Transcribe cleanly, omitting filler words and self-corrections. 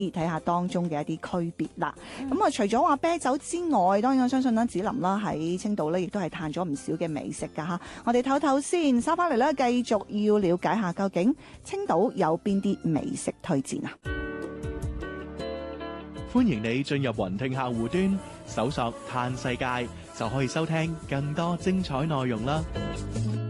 睇下當中嘅一啲區別啦。咁除咗話啤酒之外，當然我相信啦，子琳啦喺青島咧，亦都係嘆咗唔少嘅美食㗎嚇。我哋唞唞先，收翻嚟咧，繼續要了解下究竟青島有邊啲美食推薦啊！ 歡迎你進入雲聽客戶端，搜索嘆世界，就可以收聽更多精彩內容啦。